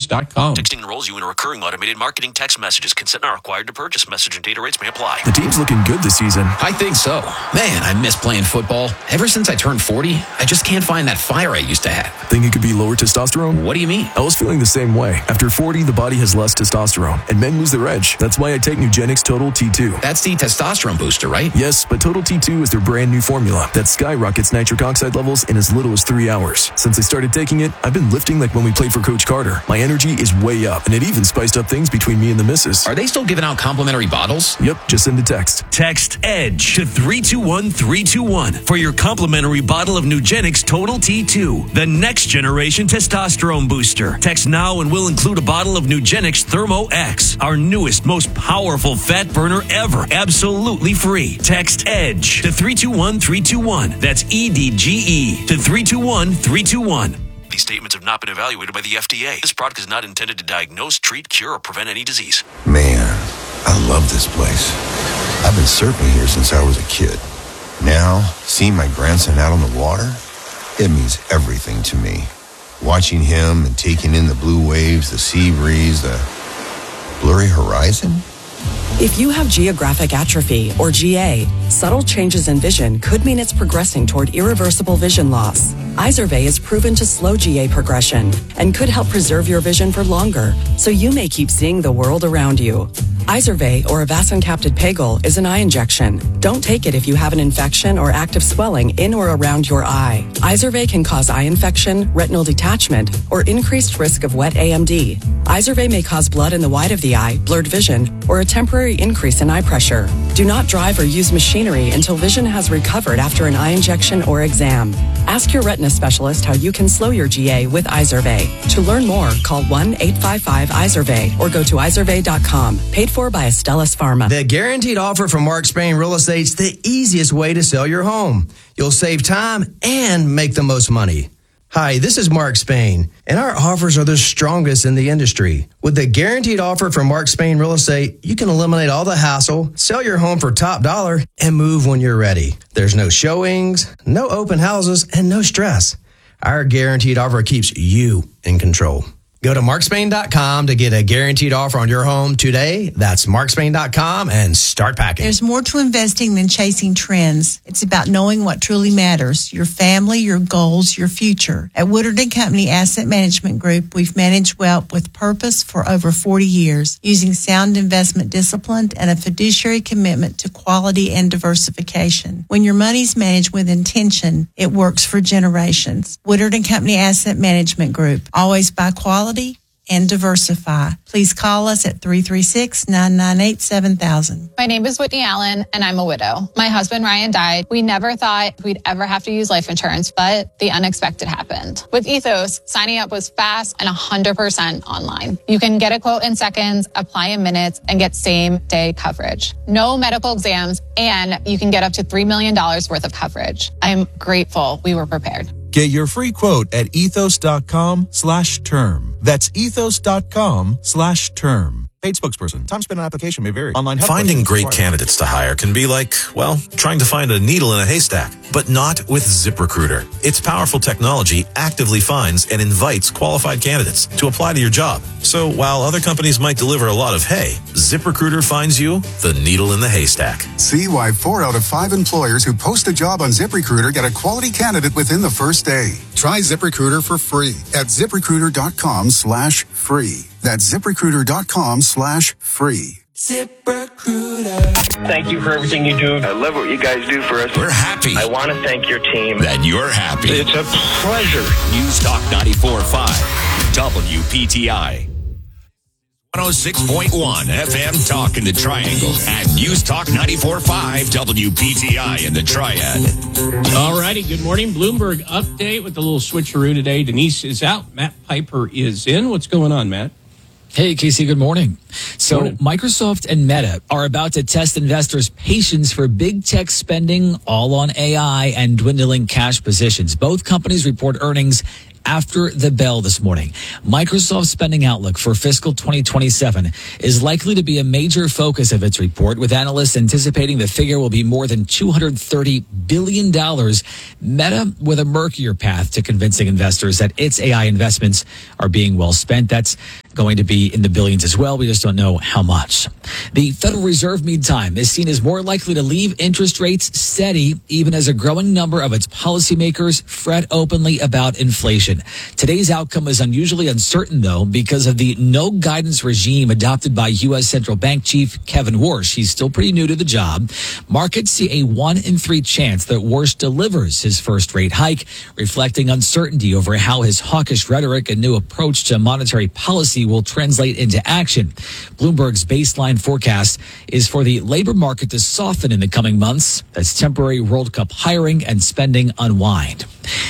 Nugenix.com. Texting enrolls you in a recurring automated marketing text messages. Consent not required to purchase. Message and data rates may apply. The team's looking good this season. I think so. Man, I miss playing football. Ever since I turned 40, I just can't find that fire I used to have. Think it could be lower testosterone? What do you mean? I was feeling the same way. After 40, the body has less testosterone, and men lose their edge. That's why I take Nugenix Total T2. That's the testosterone booster, right? Yes, but Total T2 is their brand new formula that skyrockets nitric oxide levels in as little as 3 hours. Since I started taking it, I've been lifting like when we played for Coach Carter. My energy is way up, and it even spiced up things between me and the missus. Are they still giving out complimentary bottles? Yep, just send a text. Text EDGE to 321-321 for your complimentary bottle of Nugenix Total T2, the next generation testosterone booster. Text now and we'll include a bottle of Nugenix Thermo X, our newest, most powerful fat burner ever, absolutely free. Text EDGE to 321-321. That's EDGE to 321-321. These statements have not been evaluated by the FDA. This product is not intended to diagnose, treat, cure, or prevent any disease. Man, I love this place. I've been surfing here since I was a kid. Now, seeing my grandson out on the water, it means everything to me. Watching him and taking in the blue waves, the sea breeze, the blurry horizon. If you have geographic atrophy, or GA, subtle changes in vision could mean it's progressing toward irreversible vision loss. Izervay is proven to slow GA progression and could help preserve your vision for longer, so you may keep seeing the world around you. Izervay, or avacincaptad pegol, is an eye injection. Don't take it if you have an infection or active swelling in or around your eye. Izervay can cause eye infection, retinal detachment, or increased risk of wet AMD. Izervay may cause blood in the white of the eye, blurred vision, or a temporary increase in eye pressure. Do not drive or use machinery until vision has recovered after an eye injection or exam. Ask your retina specialist how you can slow your GA with Izervay. To learn more, call 1-855-IZERVAY or go to izervay.com. Paid for by Astellas Pharma. The guaranteed offer from Mark Spain Real Estate's the easiest way to sell your home. You'll save time and make the most money. Hi, this is Mark Spain, and our offers are the strongest in the industry. With the guaranteed offer from Mark Spain Real Estate, you can eliminate all the hassle, sell your home for top dollar, and move when you're ready. There's no showings, no open houses, and no stress. Our guaranteed offer keeps you in control. Go to markspain.com to get a guaranteed offer on your home today. That's markspain.com and start packing. There's more to investing than chasing trends. It's about knowing what truly matters, your family, your goals, your future. At Woodard & Company Asset Management Group, we've managed wealth with purpose for over 40 years, using sound investment discipline and a fiduciary commitment to quality and diversification. When your money's managed with intention, it works for generations. Woodard & Company Asset Management Group, always by quality and diversify. Please call us at 336-998-7000. My name is Whitney Allen, and I'm a widow. My husband, Ryan, died. We never thought we'd ever have to use life insurance, but the unexpected happened. With Ethos, signing up was fast and 100% online. You can get a quote in seconds, apply in minutes, and get same-day coverage. No medical exams, and you can get up to $3 million worth of coverage. I'm grateful we were prepared. Get your free quote at ethos.com/term. That's ethos.com/term. Paid spokesperson. Time spent on application may vary. Online Finding great candidates to hire can be like, well, trying to find a needle in a haystack, but not with ZipRecruiter. Its powerful technology actively finds and invites qualified candidates to apply to your job. So while other companies might deliver a lot of hay, ZipRecruiter finds you the needle in the haystack. See why 4 out of 5 employers who post a job on ZipRecruiter get a quality candidate within the first day. Try ZipRecruiter for free at ZipRecruiter.com/free. That's ZipRecruiter.com/free. ZipRecruiter. Thank you for everything you do. I love what you guys do for us. We're happy. I want to thank your team. That you're happy. It's a pleasure. News Talk 94.5 WPTI. 106.1 FM Talk in the Triangle and News Talk 94.5 WPTI in the Triad. All righty. Good morning. Bloomberg update with a little switcheroo today. Denise is out. Matt Piper is in. What's going on, Matt? Hey, Casey, good morning. So Microsoft and Meta are about to test investors' patience for big tech spending, all on AI and dwindling cash positions. Both companies report earnings after the bell this morning. Microsoft's spending outlook for fiscal 2027 is likely to be a major focus of its report, with analysts anticipating the figure will be more than $230 billion. Meta with a murkier path to convincing investors that its AI investments are being well spent. That's going to be in the billions as well. We just don't know how much. The Federal Reserve, meantime, is seen as more likely to leave interest rates steady, even as a growing number of its policymakers fret openly about inflation. Today's outcome is unusually uncertain, though, because of the no guidance regime adopted by U.S. Central Bank Chief Kevin Warsh. He's still pretty new to the job. Markets see a 1 in 3 chance that Warsh delivers his first rate hike, reflecting uncertainty over how his hawkish rhetoric and new approach to monetary policy will translate into action. Bloomberg's baseline forecast is for the labor market to soften in the coming months as temporary World Cup hiring and spending unwind.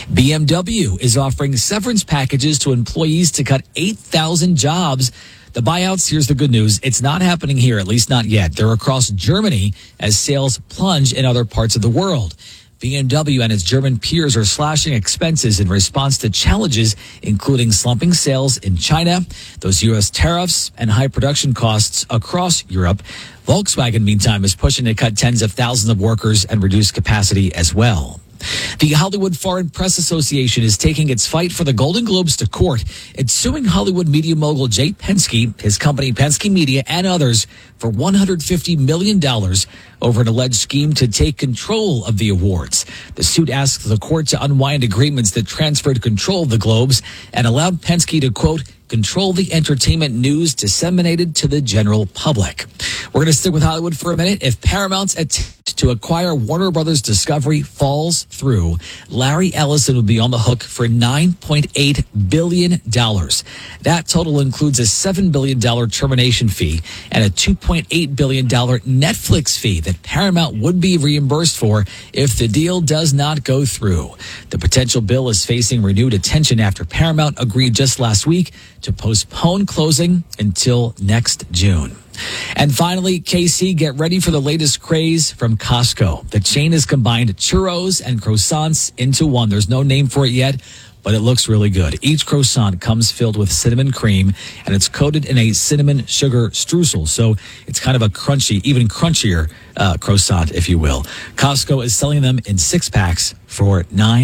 BMW is offering severance packages to employees to cut 8,000 jobs. The buyouts, here's the good news. It's not happening here, at least not yet. They're across Germany as sales plunge in other parts of the world. BMW and its German peers are slashing expenses in response to challenges, including slumping sales in China, those U.S. tariffs, and high production costs across Europe. Volkswagen, meantime, is pushing to cut tens of thousands of workers and reduce capacity as well. The Hollywood Foreign Press Association is taking its fight for the Golden Globes to court. It's suing Hollywood media mogul Jay Penske, his company Penske Media, and others for $150 million over an alleged scheme to take control of the awards. The suit asks the court to unwind agreements that transferred control of the Globes and allowed Penske to, quote, control the entertainment news disseminated to the general public. We're going to stick with Hollywood for a minute. If Paramount's attempt to acquire Warner Brothers Discovery falls through, Larry Ellison will be on the hook for $9.8 billion. That total includes a $7 billion termination fee and a $2.8 billion Netflix fee that Paramount would be reimbursed for if the deal does not go through. The potential bill is facing renewed attention after Paramount agreed just last week to postpone closing until next June. And finally, KC, get ready for the latest craze from Costco. The chain has combined churros and croissants into one. There's no name for it yet, but it looks really good. Each croissant comes filled with cinnamon cream, and it's coated in a cinnamon sugar streusel. So it's kind of a crunchy, even crunchier croissant, if you will. Costco is selling them in 6-packs for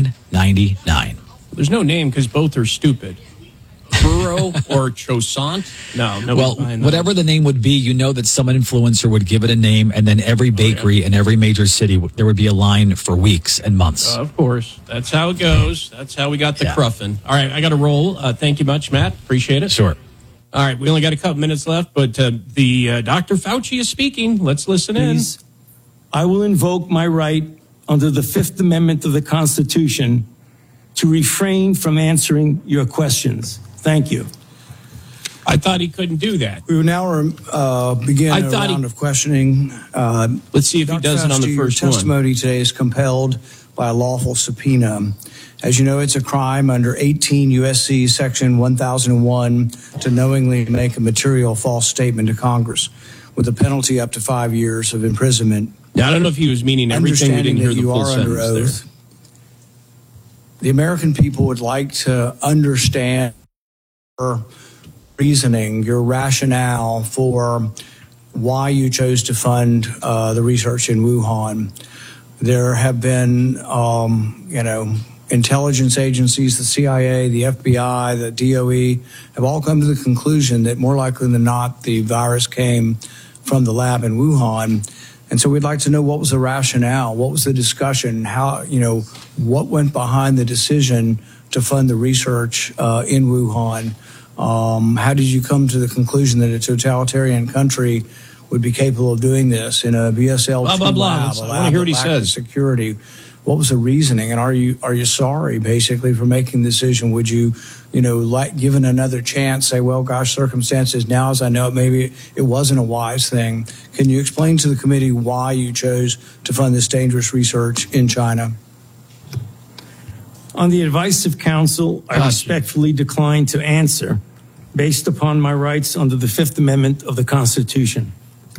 $9.99. There's no name because both are stupid. Churro or croissant? No. Well, whatever the name would be, you know that some influencer would give it a name, and then every bakery in every major city, there would be a line for weeks and months. Of course. That's how it goes. That's how we got the cruffin'. All right, I got to roll. Thank you much, Matt. Appreciate it. Sure. All right, we only got a couple minutes left, but the Dr. Fauci is speaking. Let's listen in. I will invoke my right under the Fifth Amendment of the Constitution to refrain from answering your questions. Thank you. I thought he couldn't do that. We will now begin a round of questioning. Let's see if he does it on the first one. Your testimony today is compelled by a lawful subpoena. As you know, it's a crime under 18 U.S.C. Section 1001 to knowingly make a material false statement to Congress, with a penalty up to 5 years of imprisonment. Now, I don't know if he was meaning everything. We didn't hear the full sentence there. The American people would like to understand your reasoning, your rationale for why you chose to fund the research in Wuhan. There have been, intelligence agencies, the CIA, the FBI, the DOE, have all come to the conclusion that more likely than not, the virus came from the lab in Wuhan. And so we'd like to know what was the rationale, what was the discussion, how, what went behind the decision to fund the research in Wuhan. How did you come to the conclusion that a totalitarian country would be capable of doing this in a BSL blah, blah, blah. lab, I want to hear what he says. Security. What was the reasoning? And are you sorry, basically, for making the decision? Would you, given another chance, say, well, gosh, circumstances now, as I know it, maybe it wasn't a wise thing. Can you explain to the committee why you chose to fund this dangerous research in China? On the advice of counsel, I respectfully decline to answer based upon my rights under the Fifth Amendment of the Constitution.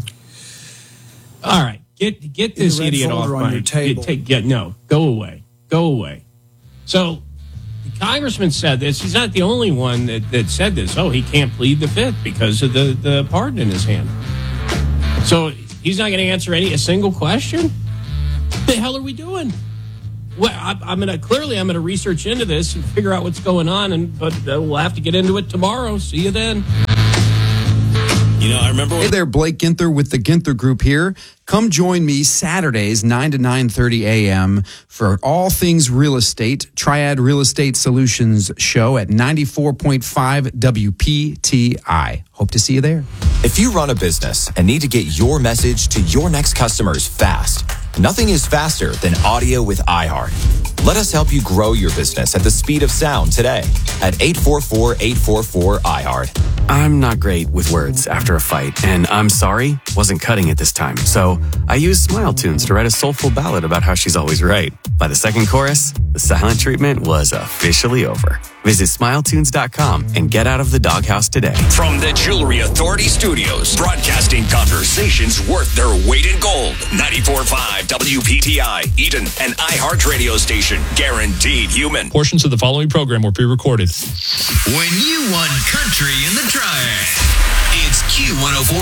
All right. Get this idiot off my table. No, go away. Go away. So, the congressman said this. He's not the only one that said this. Oh, he can't plead the fifth because of the pardon in his hand. So he's not going to answer a single question? What the hell are we doing? Well, I'm going to research into this and figure out what's going on, but we'll have to get into it tomorrow. See you then. I remember. Hey there, Blake Ginther with the Ginther Group here. Come join me Saturdays, 9 to 9:30 a.m. for all things real estate, Triad Real Estate Solutions show at 94.5 WPTI. Hope to see you there. If you run a business and need to get your message to your next customers fast, nothing is faster than audio with iHeart. Let us help you grow your business at the speed of sound today at 844-844-iHeart. I'm not great with words after a fight, and I'm sorry, wasn't cutting it this time. So I used Smile Tunes to write a soulful ballad about how she's always right. By the second chorus, the silent treatment was officially over. Visit SmileTunes.com and get out of the doghouse today. From the Jewelry Authority Studios, broadcasting conversations worth their weight in gold. 94.5 WPTI, Eden, an iHeart radio station, guaranteed human. Portions of the following program were pre-recorded. When you want country in the Triad, it's Q104.